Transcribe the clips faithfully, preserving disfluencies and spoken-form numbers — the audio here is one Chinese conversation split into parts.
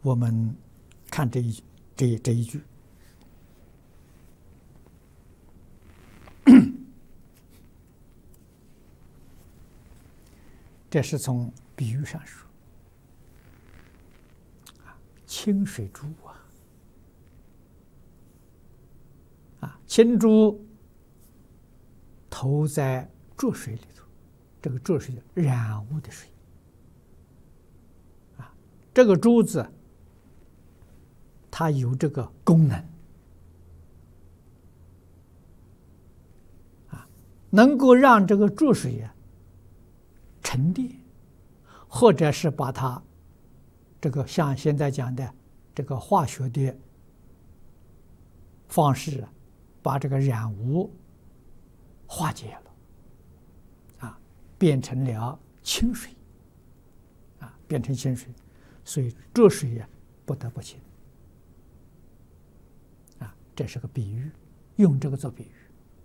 我们看这一这这一句，这是从比喻上说，啊，清水珠啊，啊，清珠投在浊水里头，这个浊水染污的水，啊，这个珠子它有这个功能，啊，能够让这个浊水啊沉淀，或者是把它这个像现在讲的这个化学的方式啊，把这个染污化解了，啊，变成了清水，啊，变成清水，所以浊水呀不得不清，啊，这是个比喻，用这个做比喻。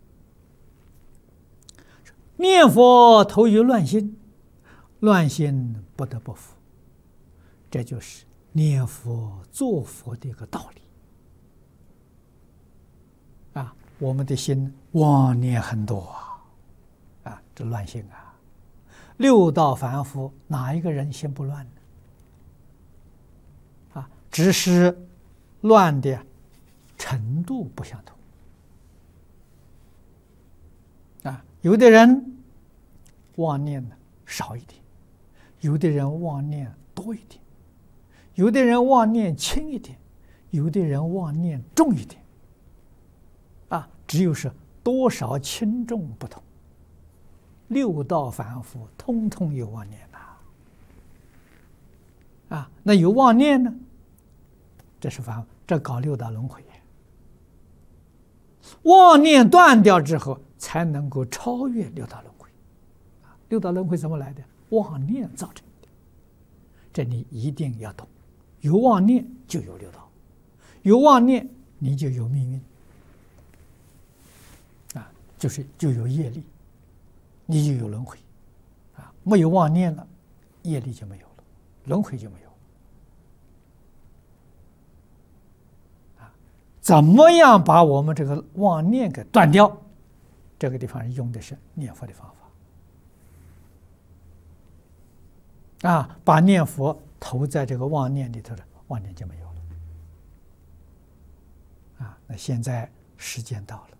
念佛投于乱心，乱心不得不服，这就是念佛做佛的一个道理。啊，我们的心妄念很多啊，啊，这乱心啊，六道凡夫哪一个人心不乱呢？啊，只是乱的程度不相同。啊，有的人妄念呢少一点，有的人妄念多一点，有的人妄念轻一点，有的人妄念重一点。啊，只有是多少轻重不同。六道凡夫通通有妄念呐。啊，那有妄念呢？这是凡夫，这搞六道轮回。妄念断掉之后，才能够超越六道轮回。啊，六道轮回怎么来的？妄念造成的。这你一定要懂。有妄念就有六道，有妄念你就有命运。啊，就是就有业力，你就有轮回。啊，没有妄念了，业力就没有了，轮回就没有了。啊，怎么样把我们这个妄念给断掉？这个地方用的是念佛的方法。啊，把念佛投在这个妄念里头的，妄念就没有了。啊，那现在时间到了。